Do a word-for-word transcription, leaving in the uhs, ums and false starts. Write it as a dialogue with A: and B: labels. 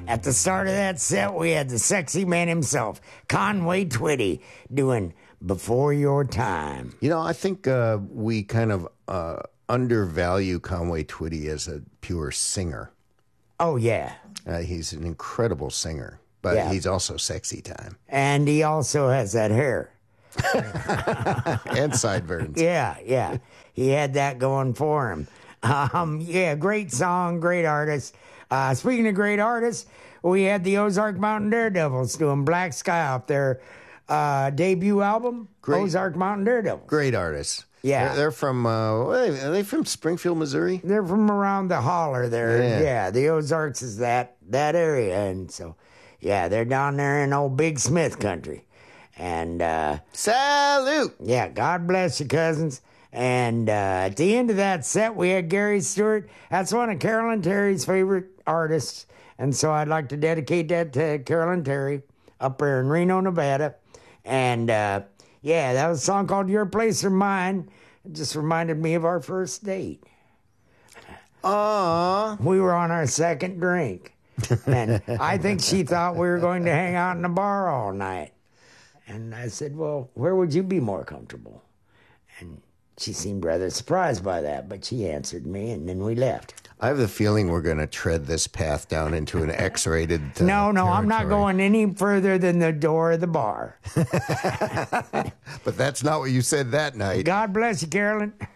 A: At the start of that set, we had the sexy man himself, Conway Twitty, doing Before Your Time.
B: You know, I think uh, we kind of uh, undervalue Conway Twitty as a pure singer.
A: Oh, yeah.
B: Uh, he's an incredible singer, but
A: Yeah.
B: he's also sexy time.
A: And he also has that hair.
B: And sideburns.
A: Yeah, yeah. He had that going for him. Um, yeah, great song, great artist. Uh, speaking of great artists, we had the Ozark Mountain Daredevils doing Black Sky off their uh, debut album,
B: Great.
A: Ozark Mountain Daredevils.
B: Great artists.
A: Yeah.
B: They're, they're from, uh, are they from Springfield, Missouri?
A: They're from around the holler there.
B: Yeah.
A: Yeah, the Ozarks is that that area. And so, yeah, they're down there in old Big Smith country. And, uh,
B: Salute!
A: yeah, God bless you, cousins. And uh, at the end of that set, we had Gary Stewart. That's one of Carolyn Terry's favorite artists. And so I'd like to dedicate that to Carolyn Terry up there in Reno, Nevada. And, uh, yeah, that was a song called Your Place or Mine. It just reminded me of our first date.
B: Aww.
A: We were on our second drink. And I think she thought we were going to hang out in the bar all night. And I said, well, where would you be more comfortable? And she seemed rather surprised by that, but she answered me, and then we left.
B: I have the feeling we're going to tread this path down into an X-rated uh,
A: No, no, I'm not
B: territory.
A: going any further than the door of the bar.
B: But that's not what you said that night.
A: God bless you, Carolyn.